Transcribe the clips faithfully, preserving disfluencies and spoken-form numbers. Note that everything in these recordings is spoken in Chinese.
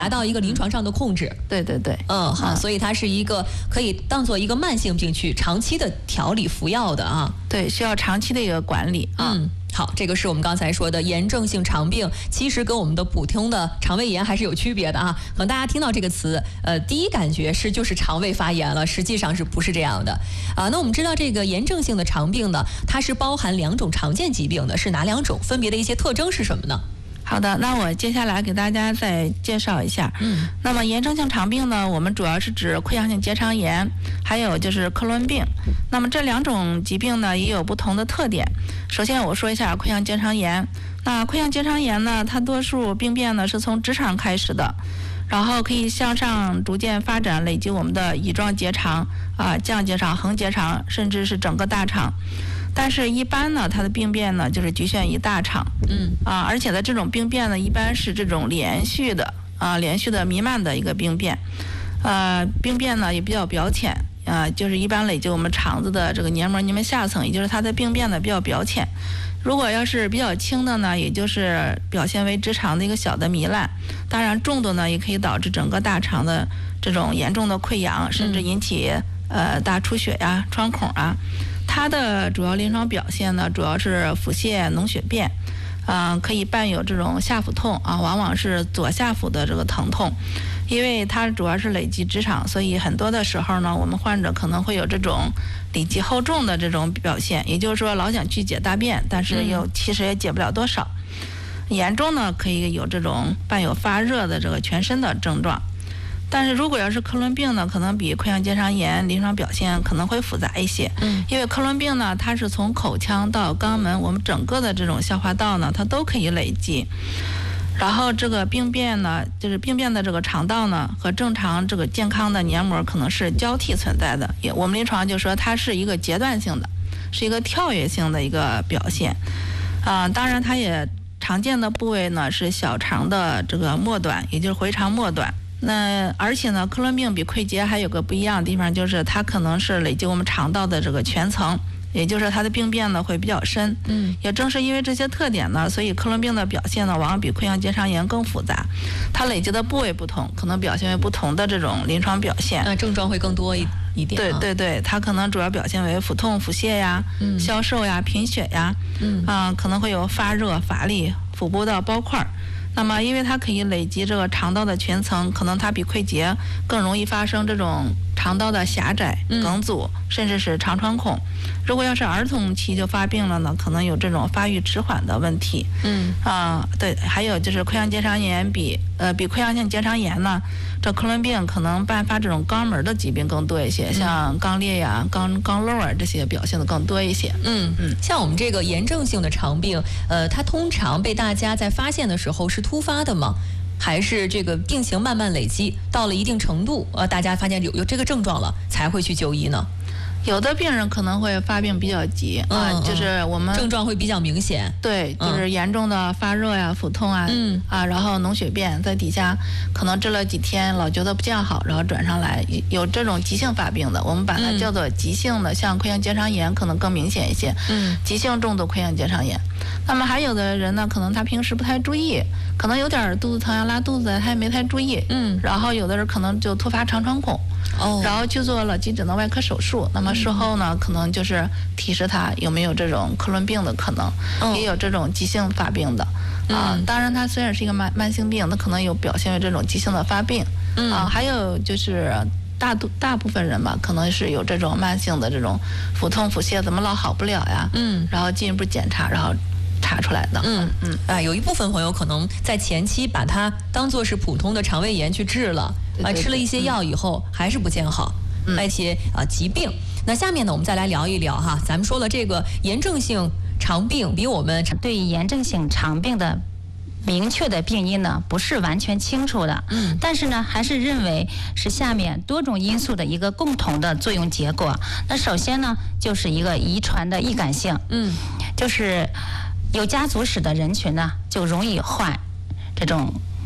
达到一个临床上的控制。 对对对， 嗯，好，所以它是一个可以当做一个慢性病去长期的调理服药的啊。 对，需要长期的一个管理啊。 嗯，好，这个是我们刚才说的炎症性肠病，其实跟我们的普通的肠胃炎还是有区别的啊。可能大家听到这个词，呃，第一感觉是就是肠胃发炎了，实际上是不是这样的啊？那我们知道这个炎症性的肠病呢，它是包含两种常见疾病的，是哪两种？分别的一些特征是什么呢？ 好的，那我接下来给大家再介绍一下。 嗯， 那么炎症性肠病呢，我们主要是指溃疡性结肠炎，还有就是克伦病。那么这两种疾病呢，也有不同的特点。首先我说一下溃疡结肠炎。那溃疡结肠炎呢，它多数病变呢是从直肠开始的，然后可以向上逐渐发展，累积我们的乙状结肠啊、降结肠、横结肠，甚至是整个大肠。但是，一般呢，它的病变呢就是局限于大肠， 嗯啊，而且呢，这种病变呢，一般是这种连续的啊，连续的弥漫的一个病变，呃，病变呢也比较表浅啊，就是一般累积我们肠子的这个黏膜黏膜下层，也就是它的病变呢比较表浅。如果要是比较轻的呢，也就是表现为直肠的一个小的糜烂，当然重的呢也可以导致整个大肠的这种严重的溃疡，甚至引起、嗯、呃大出血呀、穿孔啊。它的主要临床表现呢，主要是腹泻、脓血便，嗯、呃，可以伴有这种下腹痛啊，往往是左下腹的这个疼痛，因为它主要是累积直肠，所以很多的时候呢，我们患者可能会有这种里积厚重的这种表现，也就是说老想去解大便，但是又其实也解不了多少。严重呢，可以有这种伴有发热的这个全身的症状。但是如果要是克伦病呢，可能比溃疡结肠炎临床表现可能会复杂一些。 嗯， 因为克伦病呢，它是从口腔到肛门，我们整个的这种消化道呢，它都可以累积。然后这个病变呢，就是病变的这个肠道呢，和正常这个健康的黏膜可能是交替存在的。也我们临床就说它是一个阶段性的，是一个跳跃性的一个表现。啊、呃，当然它也常见的部位呢是小肠的这个末端，也就是回肠末端。那而且呢，克伦病比溃结还有个不一样的地方，就是它可能是累积我们肠道的这个全层，也就是它的病变呢会比较深。 嗯， 也正是因为这些特点呢，所以克伦病的表现呢，往往比溃疡结肠炎更复杂。它累积的部位不同，可能表现为不同的这种临床表现。 那症状会更多一一点、啊。 对对对，它可能主要表现为腹痛、腹泻呀、嗯、消瘦呀、贫血呀， 嗯啊、呃，可能会有发热、乏力、腹部的包块。那么，因为它可以累积这个肠道的全层，可能它比溃结更容易发生这种肠道的狭窄、梗阻，嗯、甚至是肠穿孔。如果要是儿童期就发病了呢，可能有这种发育迟缓的问题。 嗯啊、呃，对，还有就是溃疡结肠炎比呃比溃疡性结肠炎呢，这克伦病可能伴发这种肛门的疾病更多一些，嗯、像肛裂呀、肛肛瘘啊这些表现的更多一些。 嗯嗯，像我们这个炎症性的肠病，呃，它通常被大家在发现的时候是突发的吗？还是这个病情慢慢累积到了一定程度，呃，大家发现有有这个症状了，才会去就医呢？ 有的病人可能会发病比较急啊、 嗯， 就是我们症状会比较明显。 对，就是严重的发热呀、腹痛啊， 嗯啊，然后脓血便在底下可能治了几天，老觉得不见好，然后转上来，有这种急性发病的，我们把它叫做急性的，嗯、像溃疡结肠炎可能更明显一些。 嗯， 急性重度溃疡结肠炎。那么还有的人呢，可能他平时不太注意，可能有点肚子疼呀、拉肚子，他也没太注意。 嗯， 然后有的人可能就突发肠穿孔。 哦， 然后去做了急诊的外科手术，那么事后呢，可能就是提示他有没有这种克伦病的可能， 哦、 也有这种急性发病的啊、 嗯。 当然，它虽然是一个慢慢性病，它可能有表现为这种急性的发病、 嗯、 啊。还有就是大多大部分人吧，可能是有这种慢性的这种腹痛、腹泻，怎么老好不了呀？ 嗯， 然后进一步检查，然后查出来的。 嗯嗯，啊，有一部分朋友可能在前期把它当作是普通的肠胃炎去治了，啊、呃，吃了一些药以后、嗯、还是不见好，那、嗯、些啊、呃、疾病。那下面呢，我们再来聊一聊哈，咱们说了这个炎症性肠病比我们对炎症性肠病的明确的病因呢不是完全清楚的， 嗯， 但是呢还是认为是下面多种因素的一个共同的作用结果。那首先呢就是一个遗传的易感性， 嗯， 就是有家族史的人群呢就容易患这种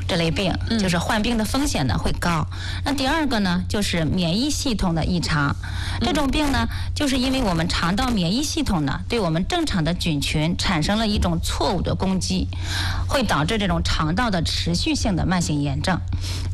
这类病，就是患病的风险呢会高。那第二个呢，就是免疫系统的异常。这种病呢，就是因为我们肠道免疫系统呢，对我们正常的菌群产生了一种错误的攻击，会导致这种肠道的持续性的慢性炎症。